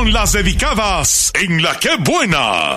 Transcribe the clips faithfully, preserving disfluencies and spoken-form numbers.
con las dedicadas en La Qué Buena.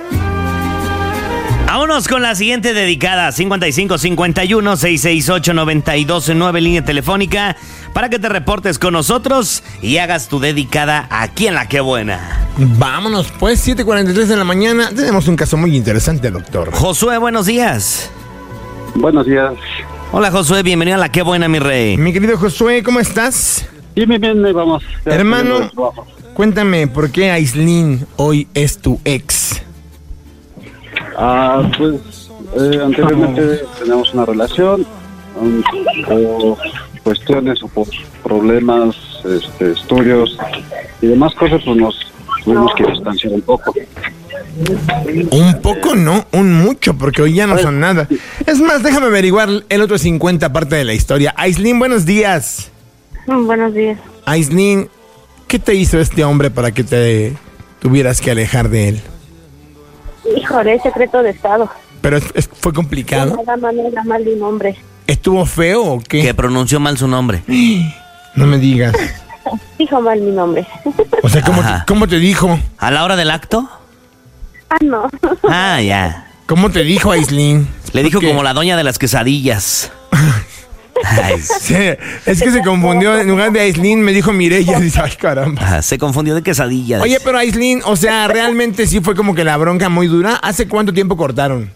Vámonos con la siguiente dedicada, cincuenta y cinco cincuenta y uno, seiscientos sesenta y ocho, noventa y dos nueve, línea telefónica, para que te reportes con nosotros y hagas tu dedicada aquí en La Qué Buena. Vámonos pues, siete cuarenta y tres de la mañana, tenemos un caso muy interesante, doctor. Josué, buenos días. Buenos días. Hola Josué, bienvenido a La Qué Buena, mi rey. Mi querido Josué, ¿cómo estás? Bien, bien, bien, ahí vamos. Ya Hermano, cuéntame, ¿por qué Aislinn hoy es tu ex? Ah, pues eh, anteriormente teníamos una relación, um, por cuestiones o por problemas, este, estudios y demás cosas, pues nos tuvimos que distanciar un poco. Un poco, no, un mucho, porque hoy ya no son nada. Es más, déjame averiguar el otro cincuenta parte de la historia. Aislinn, buenos días. Buenos días. Aislinn, ¿qué te hizo este hombre para que te tuvieras que alejar de él? Híjole, es secreto de estado. Pero es, es, fue complicado. Nada más no era mal de un hombre. ¿Estuvo feo o qué? Que pronunció mal su nombre. No me digas. Dijo mal mi nombre. O sea, ¿cómo te, ¿cómo te dijo? ¿A la hora del acto? Ah, no. Ah, ya. ¿Cómo te dijo Aislinn? Le dijo Porque... como la doña de las quesadillas. Ay, sí, es que se confundió. En lugar de Aislinn me dijo Mireya. Dice, ay, caramba. Ajá, se confundió de quesadillas. Oye, pero Aislinn, o sea, realmente sí fue como que la bronca muy dura. ¿Hace cuánto tiempo cortaron?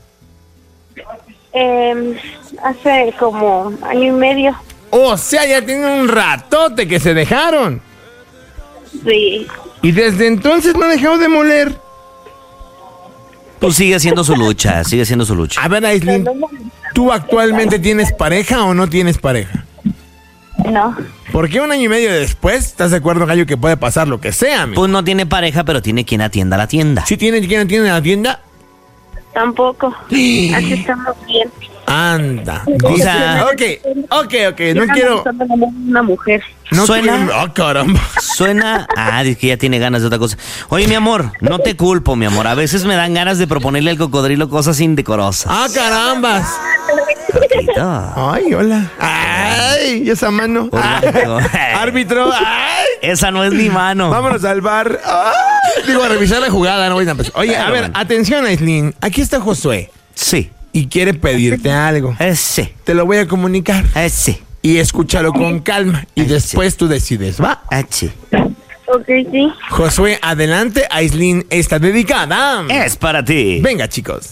Eh, hace como año y medio. O sea, ya tiene un ratote que se dejaron. Sí. Y desde entonces no ha dejado de moler. Pues sigue haciendo su lucha, sigue haciendo su lucha. A ver, Aislinn, ¿tú actualmente tienes pareja o no tienes pareja? No. ¿Por qué un año y medio después estás de acuerdo, Gallo, que puede pasar lo que sea, amigo? Pues no tiene pareja, pero tiene quien atienda la tienda. ¿Sí tiene quien atiende la tienda? Tampoco. Así estamos bien. Anda. O sea, ok, ok, ok, no quiero... Una mujer. No ¿Suena? quiero... Oh, caramba. Suena... Ah, es que ya tiene ganas de otra cosa. Oye, mi amor, no te culpo, mi amor. A veces me dan ganas de proponerle al cocodrilo cosas indecorosas. Ah, carambas. Poquito. Ay, hola. Ay, ¿y esa mano? Ay, árbitro. Ay. Esa no es mi mano. Vámonos al bar. Ay. Digo, a revisar la jugada, no voy a empezar. Oye, Pero a ver, bueno. atención, Aislinn. Aquí está Josué. Sí. Y quiere pedirte algo. Eh, sí. Te lo voy a comunicar. Eh, sí. Y escúchalo con calma. Y Ay, después tú decides, ¿va? Eh, sí. Ok, sí. Josué, adelante. Aislinn está dedicada. Es para ti. Venga, chicos.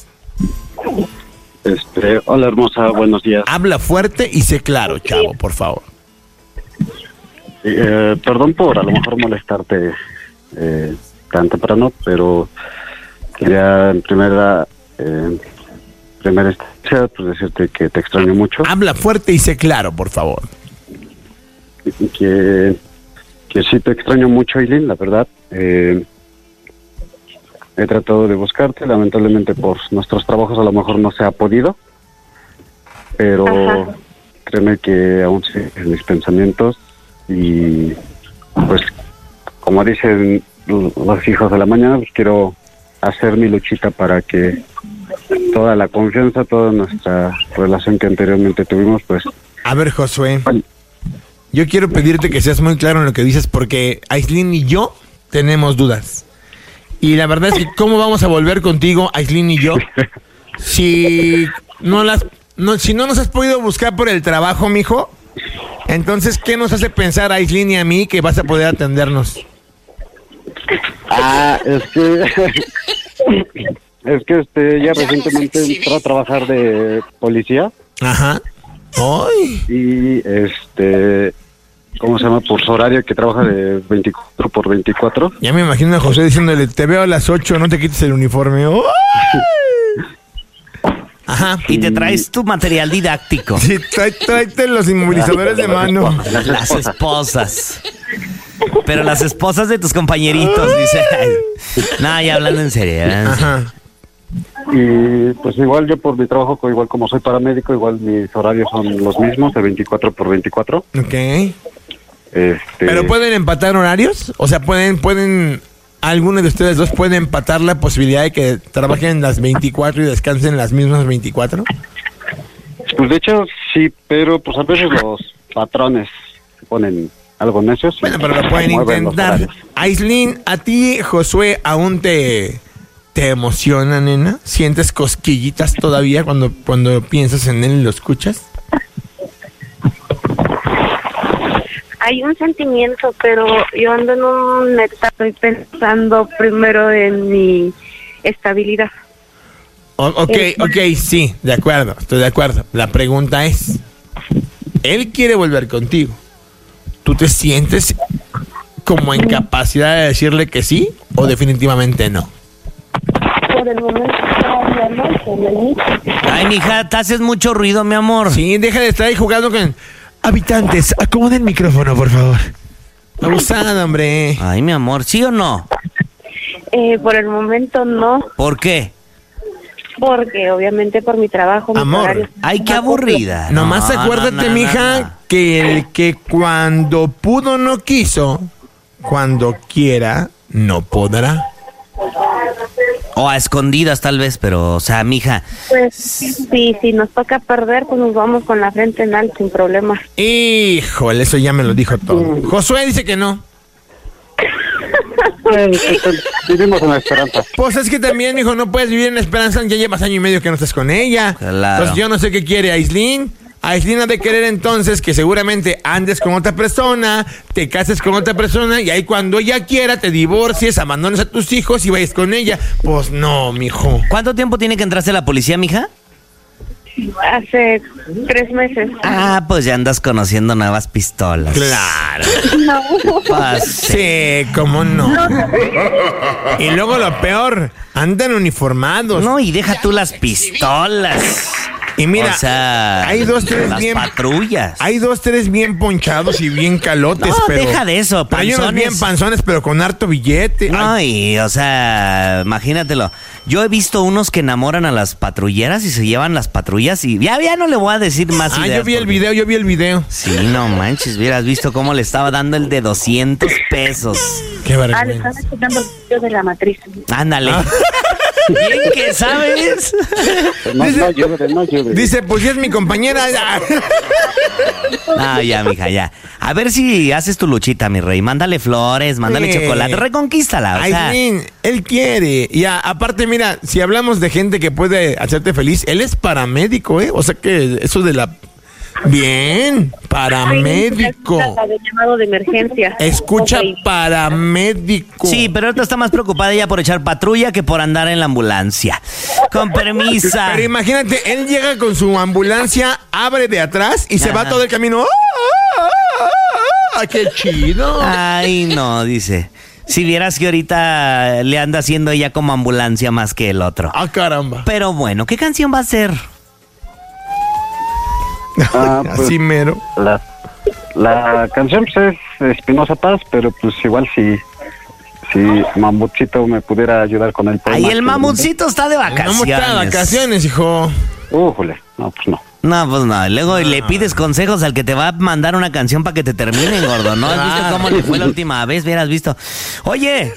Este, hola hermosa, buenos días. Habla fuerte y sé claro, chavo, por favor. Eh, perdón por a lo mejor molestarte eh, tan temprano, pero quería en primera, eh, primera instancia pues decirte que te extraño mucho. Habla fuerte y sé claro, por favor. Que, que sí te extraño mucho, Aislinn, la verdad. Eh, he tratado de buscarte, lamentablemente por nuestros trabajos a lo mejor no se ha podido, pero Ajá. créeme que aún sí en mis pensamientos y pues como dicen los hijos de la mañana, pues quiero hacer mi luchita para que toda la confianza, toda nuestra relación que anteriormente tuvimos, pues... A ver, Josué, yo quiero pedirte que seas muy claro en lo que dices porque Aislinn y yo tenemos dudas. Y la verdad es que ¿cómo vamos a volver contigo, Aislinn y yo? Si no las, no, si no nos has podido buscar por el trabajo, mijo, entonces ¿qué nos hace pensar a Aislinn y a mí que vas a poder atendernos? Ah, es que... es que este ya recientemente entró a trabajar de policía. Ajá. ¡Ay! Y este... ¿Cómo se llama? Por su horario, que trabaja de veinticuatro por veinticuatro. Ya me imagino a José diciéndole, te veo a las ocho, no te quites el uniforme. ¡Ay! Ajá. Y te traes tu material didáctico. Sí, trae, tráete los inmovilizadores de mano. Las esposas. Pero las esposas de tus compañeritos, dice. Ay, no, ya hablando en serio. ¿eh? Ajá. Y pues igual yo por mi trabajo, igual como soy paramédico, igual mis horarios son los mismos, de veinticuatro por veinticuatro. Ok. Este... ¿Pero pueden empatar horarios? O sea, pueden, pueden, alguno de ustedes dos puede empatar la posibilidad de que trabajen las veinticuatro y descansen las mismas veinticuatro. Pues de hecho sí, pero pues a veces los patrones se ponen algo necios. Bueno, pero lo pueden mueven los intentar. horarios. Aislinn, ¿a ti, Josué, aún te, te emociona, nena? ¿Sientes cosquillitas todavía cuando, cuando piensas en él y lo escuchas? Hay un sentimiento, pero yo ando en un etapa, estoy pensando primero en mi estabilidad. O- ok, ok, sí, de acuerdo, estoy de acuerdo. La pregunta es, él quiere volver contigo. ¿Tú te sientes como en capacidad de decirle que sí o definitivamente no? Por el momento todavía no, por el inicio. Ay, mija, te haces mucho ruido, mi amor. Sí, deja de estar ahí jugando con... Habitantes, acomoden el micrófono, por favor. Abusada, hombre. Ay, mi amor, ¿sí o no? Eh, por el momento no, ¿Por qué? porque obviamente por mi trabajo, mis Amor, horarios. Ay, qué aburrida. Nomás No, acuérdate, no, no, mija, no, no. que el que cuando pudo no quiso, cuando quiera no podrá. O a escondidas, tal vez, pero, o sea, mija. Pues sí, si nos toca perder, pues nos vamos con la frente en alto, sin problemas. Híjole, eso ya me lo dijo todo. Josué dice que no. Pues, pues, vivimos en la esperanza. Pues es que también, mijo, no puedes vivir en la esperanza, ya llevas año y medio que no estás con ella. Claro. Pues yo no sé qué quiere Aislinn. Aislinn ha de querer entonces que seguramente andes con otra persona, te cases con otra persona y ahí cuando ella quiera te divorcies, abandones a tus hijos y vayas con ella. Pues no, mijo. ¿Cuánto tiempo tiene que entrarse la policía, mija? Hace tres meses. Ah, pues ya andas conociendo nuevas pistolas. Claro. No. Pues, sí. Sí, cómo no. Y luego lo peor, andan uniformados. No, y deja tú las pistolas. Y mira, o sea, hay dos, tres las bien... patrullas. Hay dos, tres bien ponchados y bien calotes, No, pero... deja de eso, Hay unos panzones. bien panzones, pero con harto billete. No, Ay, y, o sea, imagínatelo. Yo he visto unos que enamoran a las patrulleras y se llevan las patrullas y ya, ya no le voy a decir más ah, ideas yo vi el porque- video, yo vi el video. Sí, no manches, hubieras visto cómo le estaba dando el de doscientos pesos. Qué Ah, le vergüenza. están escuchando el video de la matriz. Ándale. Ah. Bien que sabes. No, Dice- no llueve, no llueve. Dice, pues si es mi compañera. No, ya, mija, ya. A ver si haces tu luchita, mi rey. Mándale flores, mándale Sí. chocolate. Reconquístala, o sea. Aislinn, él quiere. Y a- aparte, mira, si hablamos de gente que puede hacerte feliz, él es paramédico, ¿eh? O sea que eso de la... Bien, paramédico. La de llamado de emergencia. Escucha, Ok. paramédico. Sí, pero ahorita está más preocupada ella por echar patrulla que por andar en la ambulancia. Con permisa. Pero imagínate, él llega con su ambulancia, abre de atrás y se va Ajá. todo el camino. ¡Ah, ah, ah, ah! ¡Qué chido! Ay, no, dice. Si vieras que ahorita le anda haciendo ella como ambulancia más que el otro. ¡Ah, caramba! Pero bueno, ¿qué canción va a ser? Ah, pues, Así mero. la, la canción pues, es Espinosa Paz, pero pues igual si, si Mamutcito me pudiera ayudar con el poema. Ahí el que- mamutcito está de Vamos vacaciones. a vacaciones, hijo. Újule, no, pues no. No, pues no. Luego le pides consejos al que te va a mandar una canción para que te terminen, gordo. ¿No has visto Claro. cómo le fue la última vez? Hubieras visto. Oye.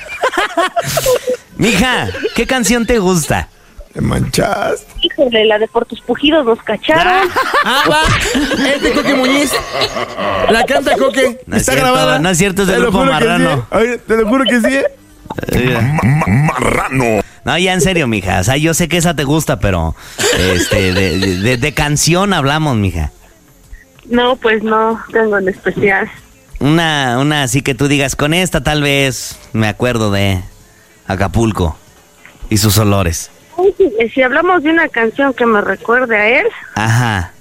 Mija, ¿qué canción te gusta? Te manchaste. Híjole, la de por tus pujidos nos cacharon. Ah, va. Es de Coque Muñiz. La canta Coque. No es Está cierto, grabada. no es cierto, es del Te lo Grupo juro que Marrano. sí. Oye, te lo juro que sí. Ma- ma- marrano. No, ya en serio, mija. O sea, yo sé que esa te gusta, pero este, de, de- de canción hablamos, mija. No, pues no, tengo en especial. Una, una así que tú digas, con esta tal vez me acuerdo de Acapulco y sus olores. Ay, sí, eh, Si hablamos de una canción que me recuerde a él, Ajá.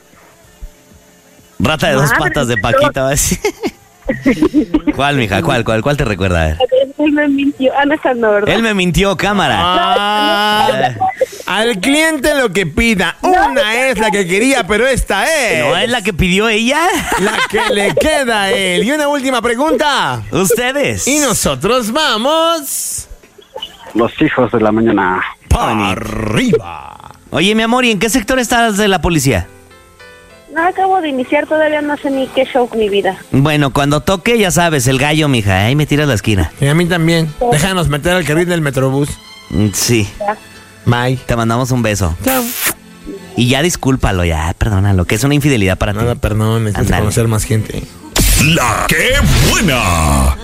Rata de dos Madre patas de Dios. Paquita, ¿ves? ¿Cuál, mija? ¿Cuál, cuál, cuál te recuerda? A ver. él me mintió. Ah, no, esa no, ¿verdad? Él me mintió, cámara. Ah, al cliente lo que pida. Una es la que quería, pero esta es. ¿No es la que pidió ella? La que le queda a él. Y una última pregunta. Ustedes. Y nosotros vamos. Los hijos de la mañana. Para arriba. Oye, mi amor, ¿y en qué sector estás de la policía? No, acabo de iniciar, todavía no sé ni qué show mi vida. Bueno, cuando toque, ya sabes, el gallo, mija. Ahí me tiras la esquina. Y a mí también. Déjanos meter al carril del Metrobús. Mm, Sí. Bye. Te mandamos un beso. Chao. Y ya discúlpalo, ya, perdónalo, que es una infidelidad para ti. Nada, perdón, necesito Ándale. conocer más gente. La que buena.